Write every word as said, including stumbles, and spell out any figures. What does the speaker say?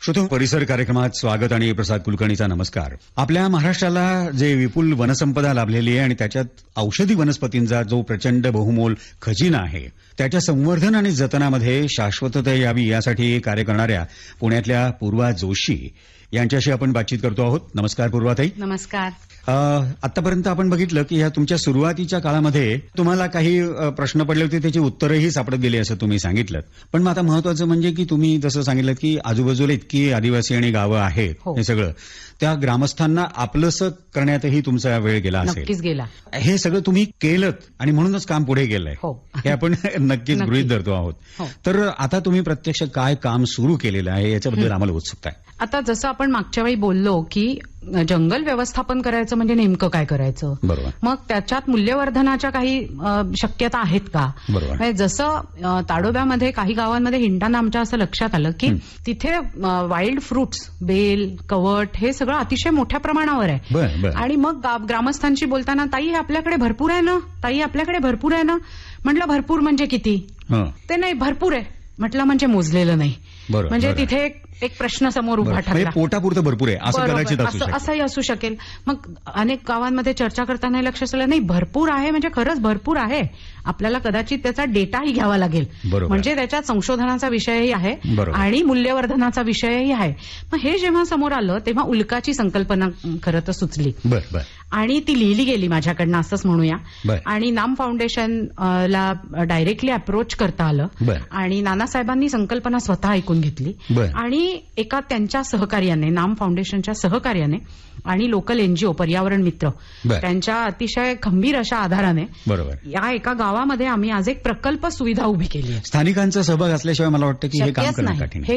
श्रोते, परिसर कार्यक्रमात स्वागत आणि प्रसाद कुलकर्णीचा नमस्कार. आपल्या महाराष्ट्राला जे विपुल वनसंपदा लाभलेली आहे आणि त्याच्यात औषधी वनस्पतींचा जो प्रचंड बहुमोल खजिना आहे, त्याच्या संवर्धन आणि जतनामध्ये शाश्वतता यावी यासाठी कार्य करणाऱ्या पुण्यातल्या पूर्वा जोशी यांच्याशी आपण बातचीत करतो आहोत. नमस्कार पूर्वाताई. नमस्कार. आतापर्यंत आपण बघितलं की या तुमच्या सुरुवातीच्या काळामध्ये तुम्हाला काही प्रश्न पडले होते, त्याची उत्तरही सापडत गेली असं तुम्ही सांगितलं. पण मग आता महत्वाचं म्हणजे की तुम्ही जसं सांगितलं की आजूबाजूला इतकी आदिवासी आणि गावं आहेत, हो. हे सगळं त्या ग्रामस्थांना आपलंसं करण्यातही तुमचा वेळ गेला असेल. नक्कीच गेला. हे सगळं तुम्ही केलं आणि म्हणूनच काम पुढे गेलंय, हो. हे आपण नक्कीच गृहीत धरतो आहोत. हो. तर आता तुम्ही प्रत्यक्ष काय काम सुरू केलेलं आहे याच्याबद्दल आम्हाला उत्सुकता आहे. आता जसं आपण मागच्या वेळी बोललो की जंगल व्यवस्थापन करायचं म्हणजे नेमकं काय करायचं, बरोबर. मग त्याच्यात मूल्यवर्धनाच्या काही अ, शक्यता आहेत का? बरोबर. म्हणजे जसं अ, ताडोब्यामध्ये काही गावांमध्ये हिंडताना आमच्या असं लक्षात आलं की तिथे वाईल्ड फ्रुट्स, बेल, कवट हे सगळं अतिशय मोठ्या प्रमाणावर आहे. बरं, बरं. आणि मग गाव- ग्रामस्थांशी बोलताना, ताई हे आपल्याकडे भरपूर आहे ना, ताई आपल्याकडे भरपूर आहे ना. म्हटलं भरपूर म्हणजे किती? हं. ते नाही, भरपूर आहे. म्हटलं म्हणजे मोजलेलं नाही. बरं, म्हणजे बरं. तिथे एक- एक प्रश्न समोर उभा बरं. ठरला. म्हणजे पोटापुरतं भरपूर आहे असं बरोबर. कदाचित असू असं- शकतं. असंही असू शकेल. मग अनेक गावांमध्ये चर्चा करताना हे लक्षात आलं, नाही भरपूर आहे म्हणजे खरंच भरपूर आहे. आपल्याला कदाचित त्याचा डेटाही घ्यावा लागेल. बरोबर. म्हणजे त्याच्यात संशोधनाचा विषयही आहे बरोबर. आणि मूल्यवर्धनाचा विषयही आहे. मग हे जेव्हा समोर आलं तेव्हा उल्काची संकल्पना खरं तर सुचली बर बर आणि ती लिहिली गेली माझ्याकडनं, असंच म्हणूया. बर. आणि नाम फाउंडेशन अ, ला डायरेक्टली अप्रोच करता आलं. बर. आणि नानासाहेबांनी संकल्पना स्वतः ऐकून घेतली. बर. आणि एका त्यांच्या सहकार्याने, नाम फाउंडेशनच्या सहकार्याने आणि लोकल एनजीओ पर्यावरण मित्र बर. त्यांच्या अतिशय खंबीर अशा आधाराने बरोबर. या एका गावामध्ये आम्ही आज एक प्रकल्प सुविधा उभी केली आहे. स्थानिकांचा सहभाग असल्याशिवाय मला वाटतं की हे काम शक्यच करणं नाही. कठीण आहे. हे